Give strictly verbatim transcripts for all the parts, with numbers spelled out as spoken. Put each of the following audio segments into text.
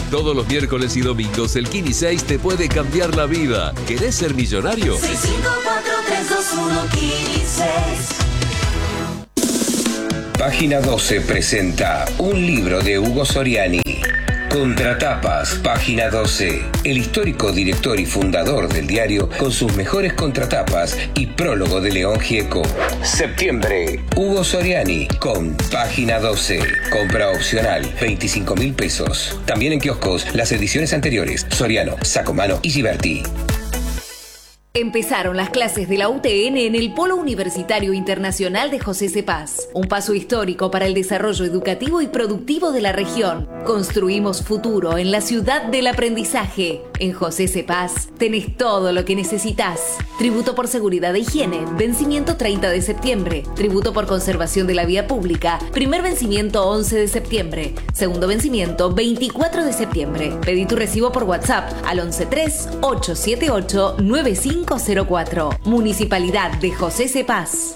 Todos los miércoles y domingos el Kini seis te puede cambiar la vida. ¿Querés ser millonario? seis cinco cuatro tres dos uno Kini seis. Página doce presenta un libro de Hugo Soriani. Contratapas, Página doce. El histórico director y fundador del diario con sus mejores contratapas y prólogo de León Gieco. Septiembre, Hugo Soriani con Página doce. Compra opcional, veinticinco mil pesos. También en kioscos las ediciones anteriores. Soriano, Sacomano y Giberti. Empezaron las clases de la U T N en el Polo Universitario Internacional de José Cepaz. Un paso histórico para el desarrollo educativo y productivo de la región. Construimos futuro en la ciudad del aprendizaje. En José Cepaz tenés todo lo que necesitas. Tributo por seguridad e higiene, vencimiento treinta de septiembre. Tributo por conservación de la vía pública, primer vencimiento once de septiembre. Segundo vencimiento veinticuatro de septiembre. Pedí tu recibo por WhatsApp al once tres ocho siete ocho nueve cinco cero cuatro. Municipalidad de José Cepaz.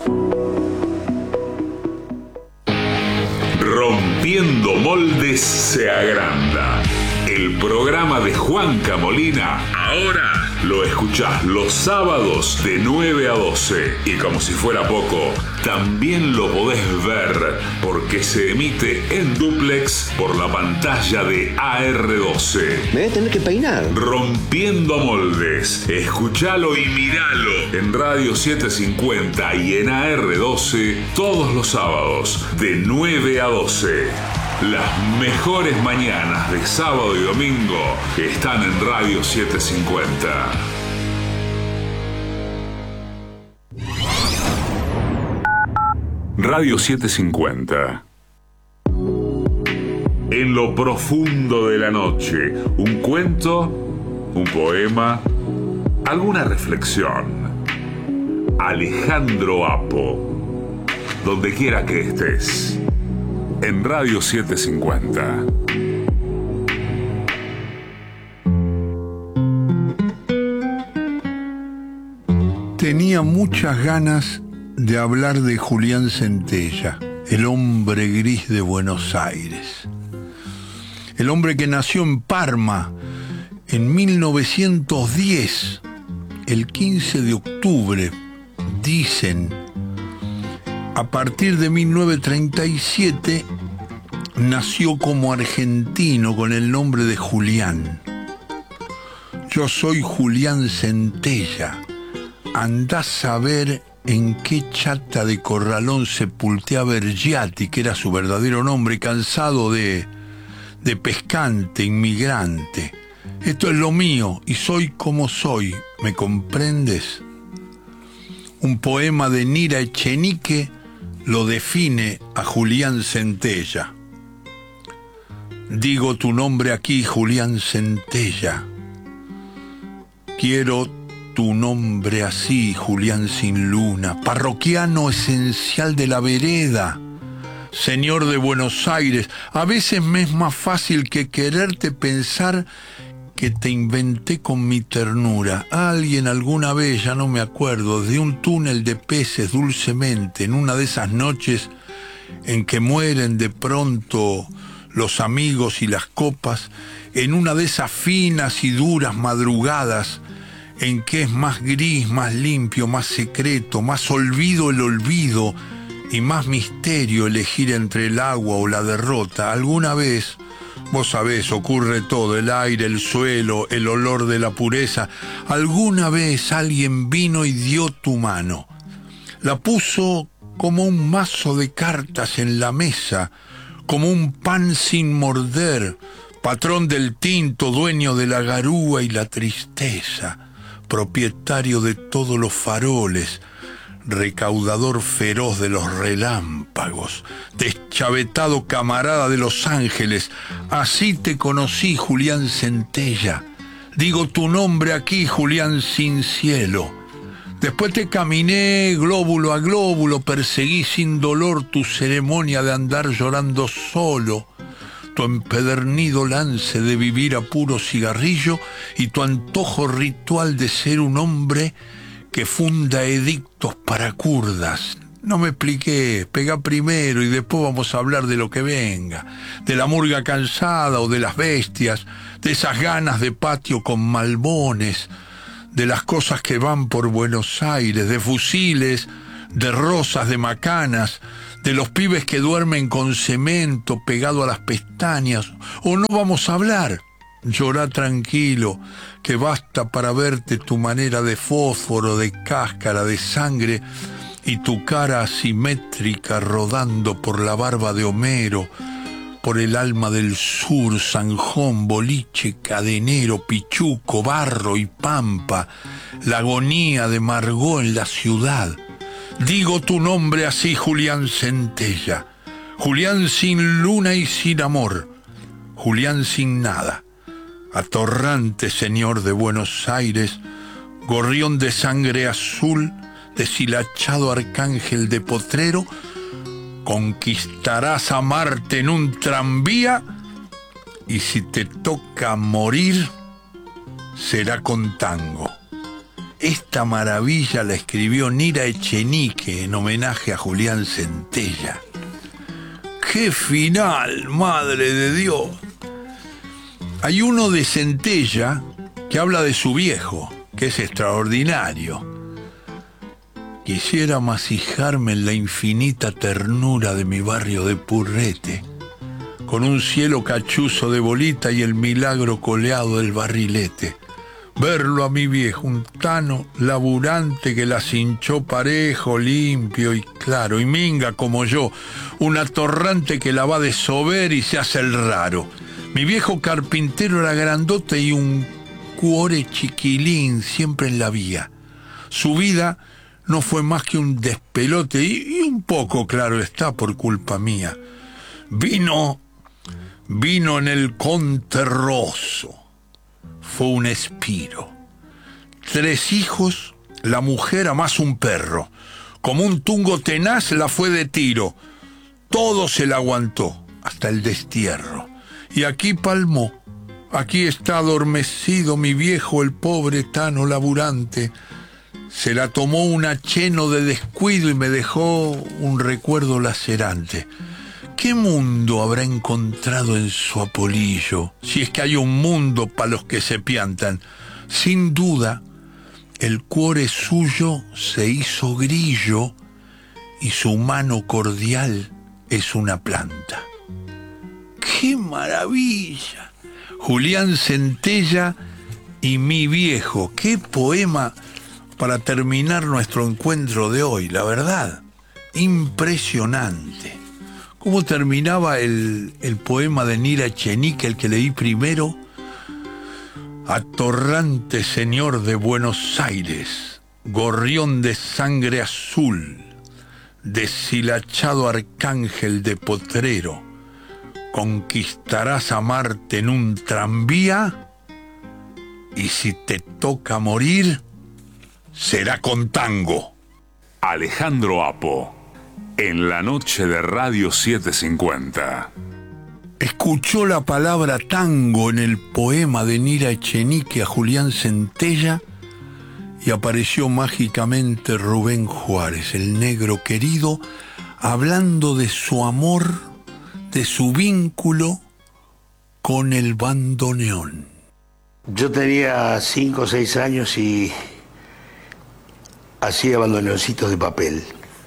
Rompiendo moldes se agranda. El programa de Juanca Molina ahora lo escuchás los sábados de nueve a doce. Y como si fuera poco, también lo podés ver porque se emite en dúplex por la pantalla de A R doce. Me voy a tener que peinar. Rompiendo moldes. Escuchalo y miralo en Radio setecientos cincuenta y en A R doce todos los sábados de nueve a doce. Las mejores mañanas de sábado y domingo están en Radio setecientos cincuenta. Radio setecientos cincuenta. En lo profundo de la noche, un cuento, un poema, alguna reflexión. Alejandro Apo. Donde quiera que estés. En Radio setecientos cincuenta. Tenía muchas ganas de hablar de Julián Centella, el hombre gris de Buenos Aires. El hombre que nació en Parma en mil novecientos diez, el quince de octubre, dicen. A partir de mil novecientos treinta y siete nació como argentino con el nombre de Julián. Yo soy Julián Centella. Andás a ver en qué chata de corralón sepulté a Bergiati, que era su verdadero nombre, cansado de, de pescante, inmigrante. Esto es lo mío y soy como soy, ¿me comprendes? Un poema de Nira Echenique lo define a Julián Centella. Digo tu nombre aquí, Julián Centella. Quiero tu nombre así, Julián sin luna, parroquiano esencial de la vereda, señor de Buenos Aires. A veces me es más fácil que quererte pensar que te inventé con mi ternura. Alguien alguna vez, ya no me acuerdo, de un túnel de peces dulcemente, en una de esas noches en que mueren de pronto los amigos y las copas, en una de esas finas y duras madrugadas en que es más gris, más limpio, más secreto, más olvido el olvido y más misterio elegir entre el agua o la derrota. Alguna vez, vos sabés, ocurre todo, el aire, el suelo, el olor de la pureza. Alguna vez alguien vino y dio tu mano. La puso como un mazo de cartas en la mesa, como un pan sin morder, patrón del tinto, dueño de la garúa y la tristeza, propietario de todos los faroles, recaudador feroz de los relámpagos, deschavetado camarada de los ángeles. Así te conocí, Julián Centella. Digo tu nombre aquí, Julián sin cielo. Después te caminé glóbulo a glóbulo, perseguí sin dolor tu ceremonia de andar llorando solo, tu empedernido lance de vivir a puro cigarrillo y tu antojo ritual de ser un hombre que funda edictos para kurdas. No me expliqué, pega primero y después vamos a hablar de lo que venga, de la murga cansada o de las bestias, de esas ganas de patio con malbones, de las cosas que van por Buenos Aires, de fusiles, de rosas, de macanas, de los pibes que duermen con cemento pegado a las pestañas. ¿O no vamos a hablar? Llorá tranquilo, que basta para verte tu manera de fósforo, de cáscara, de sangre, y tu cara asimétrica rodando por la barba de Homero, por el alma del sur, zanjón, boliche, cadenero, pichuco, barro y pampa, la agonía de Margot en la ciudad. Digo tu nombre así, Julián Centella, Julián sin luna y sin amor, Julián sin nada, atorrante señor de Buenos Aires, gorrión de sangre azul, deshilachado arcángel de potrero, conquistarás a Marte en un tranvía y si te toca morir, será con tango. Esta maravilla la escribió Nira Echenique en homenaje a Julián Centella. ¡Qué final, madre de Dios! Hay uno de Centella que habla de su viejo, que es extraordinario. Quisiera masijarme en la infinita ternura de mi barrio de Purrete, con un cielo cachuzo de bolita y el milagro coleado del barrilete. Verlo a mi viejo, un tano laburante que las hinchó parejo, limpio y claro, y minga como yo, un atorrante que la va de sober y se hace el raro. Mi viejo carpintero era grandote y un cuore chiquilín siempre en la vía. Su vida no fue más que un despelote y, y un poco, claro está, por culpa mía. Vino, vino en el Conterroso. Fue un espiro. Tres hijos, la mujer a más un perro. Como un tungo tenaz la fue de tiro. Todo se la aguantó, hasta el destierro. Y aquí palmó. Aquí está adormecido mi viejo, el pobre tano laburante. Se la tomó un acheno de descuido y me dejó un recuerdo lacerante. ¿Qué mundo habrá encontrado en su apolillo? Si es que hay un mundo para los que se piantan. Sin duda, el cuore suyo se hizo grillo y su mano cordial es una planta. ¡Qué maravilla! Julián Centella y mi viejo. ¡Qué poema para terminar nuestro encuentro de hoy! La verdad, impresionante. ¿Cómo terminaba el, el poema de Nira Echenique, el que leí primero? Atorrante señor de Buenos Aires, gorrión de sangre azul, deshilachado arcángel de potrero, conquistarás a Marte en un tranvía y si te toca morir, será con tango. Alejandro Apo, en la noche de Radio setecientos cincuenta. Escuchó la palabra tango en el poema de Nira Echenique a Julián Centella y apareció mágicamente Rubén Juárez, el negro querido, hablando de su amor, de su vínculo con el bandoneón. Yo tenía cinco o seis años y hacía bandoneoncitos de papel.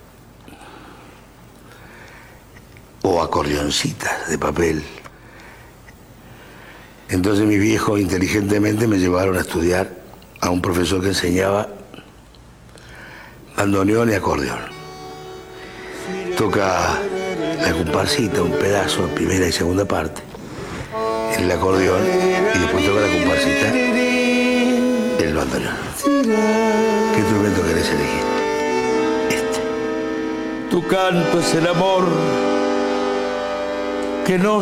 O acordeoncitas de papel. Entonces mis viejos inteligentemente me llevaron a estudiar a un profesor que enseñaba bandoneón y acordeón. Toca la comparsita, un pedazo, primera y segunda parte, en el acordeón, y después toca la comparsita del bandoneón. ¿Qué instrumento querés elegir? Este. Tu canto es el amor que no